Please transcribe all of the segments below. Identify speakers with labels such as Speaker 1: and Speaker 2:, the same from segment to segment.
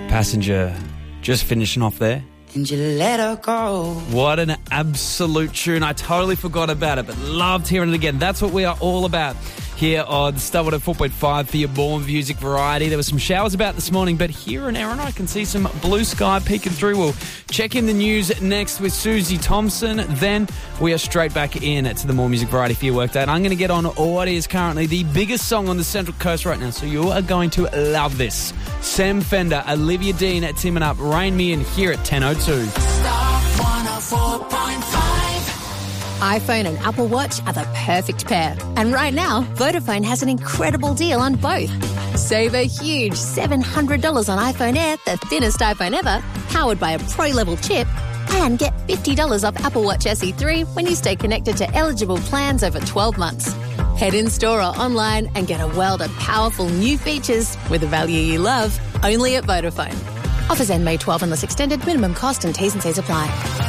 Speaker 1: Passenger just finishing off there.
Speaker 2: And you let her go.
Speaker 1: What an absolute tune. I totally forgot about it, but loved hearing it again. That's what we are all about here on Star 4.5 for your more music variety. There were some showers about this morning, but here in Erin I can see some blue sky peeking through. We'll check in the news next with Susie Thompson. Then we are straight back in to the more music variety for your workday. And I'm going to get on what is currently the biggest song on the Central Coast right now, so you are going to love this. Sam Fender, Olivia Dean teaming up, Rain Me In here at 10:02.
Speaker 3: Star 104.5.
Speaker 4: iPhone and Apple Watch are the perfect pair. And right now, Vodafone has an incredible deal on both. Save a huge $700 on iPhone Air, the thinnest iPhone ever, powered by a pro-level chip, and get $50 off Apple Watch SE3 when you stay connected to eligible plans over 12 months. Head in store or online and get a world of powerful new features with the value you love, only at Vodafone. Offers end May 12 unless extended. Minimum cost and T's and C's apply.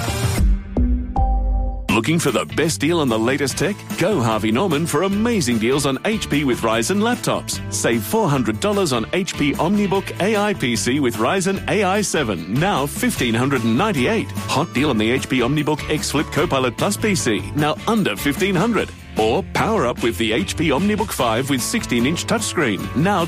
Speaker 5: Looking for the best deal on the latest tech? Go Harvey Norman for amazing deals on HP with Ryzen laptops. Save $400 on HP OmniBook AI PC with Ryzen AI 7, now $1,598. Hot deal on the HP OmniBook X Flip Copilot Plus PC, now under $1,500. Or power up with the HP OmniBook 5 with 16-inch touchscreen, now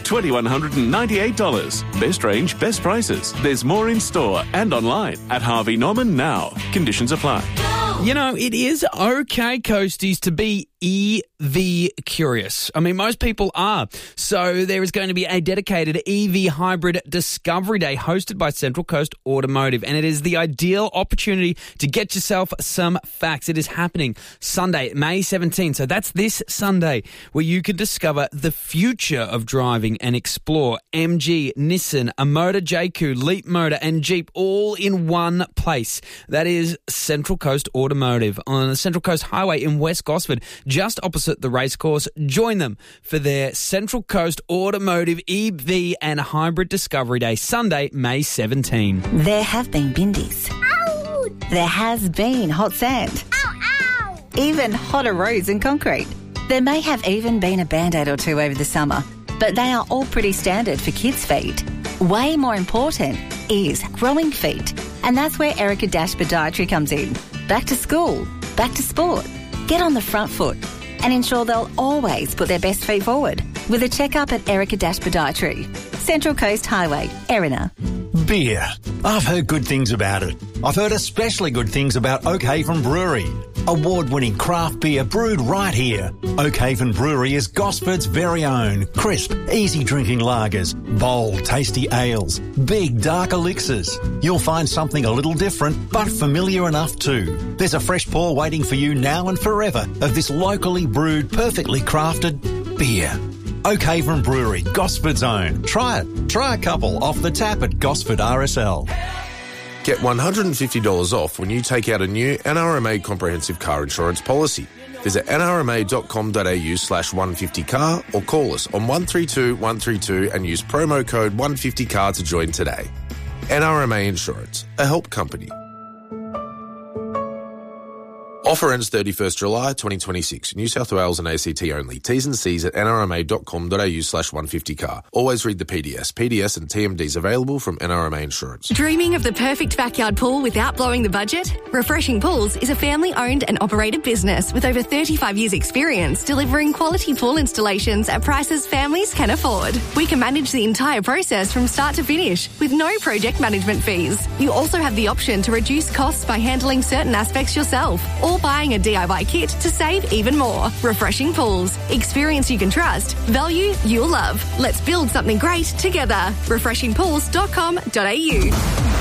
Speaker 5: $2,198. Best range, best prices. There's more in store and online at Harvey Norman now. Conditions apply.
Speaker 1: You know, it is okay, Coasties, to be EV curious. I mean, most people are. So there is going to be a dedicated EV hybrid discovery day hosted by Central Coast Automotive, and it is the ideal opportunity to get yourself some facts. It is happening Sunday, May 17. So that's this Sunday, where you can discover the future of driving and explore MG, Nissan, Amoda JQ, Leap Motor and Jeep all in one place. That is Central Coast Automotive on the Central Coast Highway in West Gosford, just opposite the racecourse. Join them for their Central Coast Automotive EV and Hybrid Discovery Day, Sunday, May 17.
Speaker 6: There have been bindies.
Speaker 3: Ow!
Speaker 6: There has been hot sand.
Speaker 3: Ow, ow!
Speaker 6: Even hotter roads and concrete. There may have even been a Band-Aid or two over the summer, but they are all pretty standard for kids' feet. Way more important is growing feet, and that's where Erica Dash Podiatry comes in. Back to school, back to sport. Get on the front foot and ensure they'll always put their best feet forward with a checkup at Erica Dash Podiatry. Central Coast Highway, Erina.
Speaker 7: Beer. I've heard good things about it. I've heard especially good things about Oakhaven Brewery. Award-winning craft beer brewed right here. Oakhaven Brewery is Gosford's very own. Crisp, easy-drinking lagers, bold, tasty ales, big, dark elixirs. You'll find something a little different, but familiar enough too. There's a fresh pour waiting for you now and forever of this locally brewed, perfectly crafted beer. Oakhaven Brewery, Gosford's own. Try it. Try a couple off the tap at Gosford RSL.
Speaker 8: Get $150 off when you take out a new NRMA comprehensive car insurance policy. Visit nrma.com.au/150car or call us on 132 132 and use promo code 150car to join today. NRMA Insurance, a help company. Offer ends 31st July 2026. New South Wales and ACT only. T's and C's at nrma.com.au/150car. Always read the PDS. PDS and TMDs available from NRMA Insurance.
Speaker 9: Dreaming of the perfect backyard pool without blowing the budget? Refreshing Pools is a family-owned and operated business with over 35 years' experience delivering quality pool installations at prices families can afford. We can manage the entire process from start to finish with no project management fees. You also have the option to reduce costs by handling certain aspects yourself or buying a DIY kit to save even more. Refreshing Pools. Experience you can trust. Value you'll love. Let's build something great together. refreshingpools.com.au.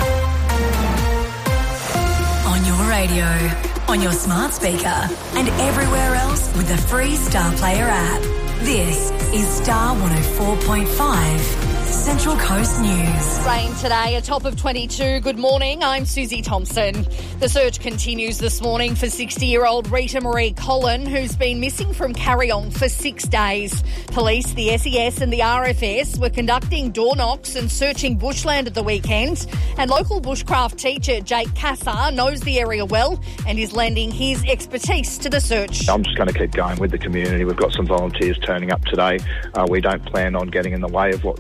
Speaker 10: On your radio, on your smart speaker, and everywhere else with the free Star Player app. This is Star 104.5. Central Coast News.
Speaker 11: Rain today, a top of 22. Good morning, I'm Susie Thompson. The search continues this morning for 60-year-old Rita Marie Collin, who's been missing from Carryong for 6 days. Police, the SES and the RFS were conducting door knocks and searching bushland at the weekend. And local bushcraft teacher Jake Cassar knows the area well and is lending his expertise to the search.
Speaker 12: I'm just going to keep going with the community. We've got some volunteers turning up today. We don't plan on getting in the way of what the authorities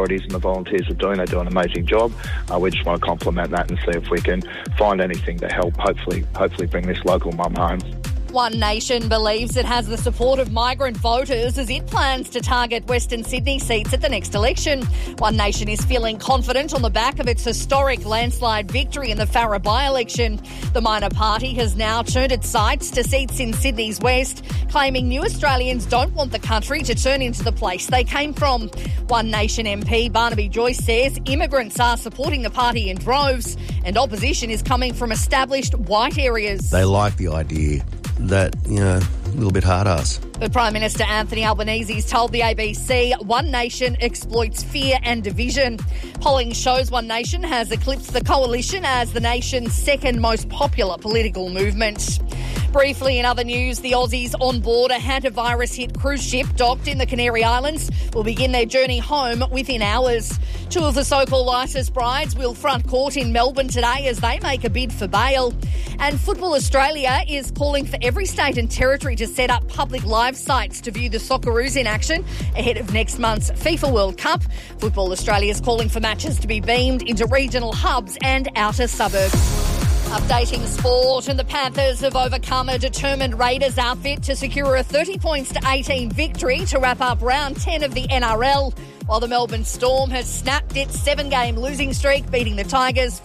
Speaker 12: authorities and the volunteers are doing. They do an amazing job. We just want to compliment that and see if we can find anything to help hopefully bring this local mum home.
Speaker 11: One Nation believes it has the support of migrant voters as it plans to target Western Sydney seats at the next election. One Nation is feeling confident on the back of its historic landslide victory in the Farrer by-election. The minor party has now turned its sights to seats in Sydney's west, claiming new Australians don't want the country to turn into the place they came from. One Nation MP Barnaby Joyce says immigrants are supporting the party in droves and opposition is coming from established white areas.
Speaker 13: They like the idea that, a little bit hard-ass.
Speaker 11: The Prime Minister Anthony Albanese has told the ABC One Nation exploits fear and division. Polling shows One Nation has eclipsed the coalition as the nation's second most popular political movement. Briefly, in other news, the Aussies on board a hantavirus-hit cruise ship docked in the Canary Islands will begin their journey home within hours. Two of the so-called ISIS brides will front court in Melbourne today as they make a bid for bail. And Football Australia is calling for every state and territory to set up public live sites to view the Socceroos in action ahead of next month's FIFA World Cup. Football Australia is calling for matches to be beamed into regional hubs and outer suburbs. Updating sport, and the Panthers have overcome a determined Raiders outfit to secure a 30-18 victory to wrap up round 10 of the NRL, while the Melbourne Storm has snapped its 7-game losing streak, beating the Tigers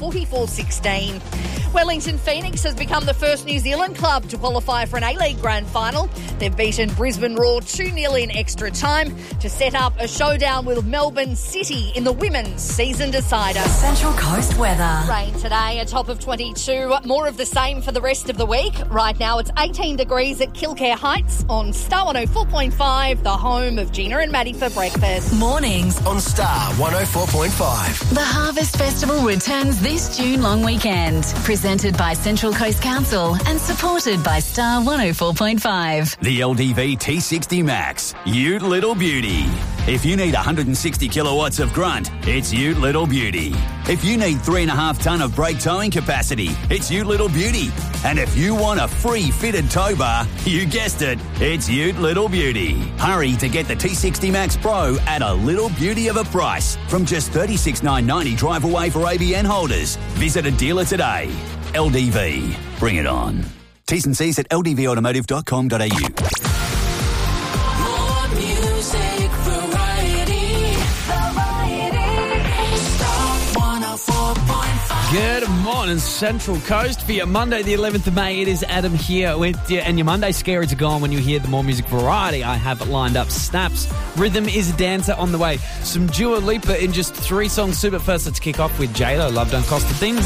Speaker 11: 44-16. Wellington Phoenix has become the first New Zealand club to qualify for an A-League Grand Final. They've beaten Brisbane Roar 2-0 in extra time to set up a showdown with Melbourne City in the women's season decider.
Speaker 10: Central Coast weather.
Speaker 11: Rain today, a top of 22. More of the same for the rest of the week. Right now it's 18 degrees at Kilcare Heights on Star 104.5, the home of Gina and Maddie for breakfast.
Speaker 10: Mornings
Speaker 14: on Star 104.5.
Speaker 10: The Harvest Festival returns this June long weekend. Presented by Central Coast Council and supported by Star 104.5.
Speaker 15: The LDV T60 Max, Ute Little Beauty. If you need 160 kilowatts of grunt, it's Ute Little Beauty. If you need 3.5 tonne of brake towing capacity, it's Ute Little Beauty. And if you want a free fitted tow bar, you guessed it, it's Ute Little Beauty. Hurry to get the T60 Max Pro at a little beauty of a price from just $36,990 drive away for ABN holders. Visit a dealer today. LDV. Bring it on. T's and C's at ldvautomotive.com.au.
Speaker 1: Good morning, Central Coast. For your Monday, the 11th of May, it is Adam here with you. And your Monday scaries are gone when you hear the more music variety I have lined up. Snaps, Rhythm is a Dancer on the way. Some Dua Lipa in just 3 songs. But first, let's kick off with J-Lo, Love Don't Cost a Thing.